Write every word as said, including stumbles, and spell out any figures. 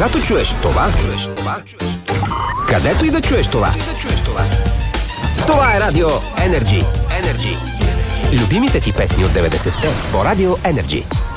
Когато чуеш това, чуеш това, чуеш това. Където и да чуеш това. Това е Радио Енерджи. Енерджи. Любимите ти песни от деветдесетте по Радио Енерджи.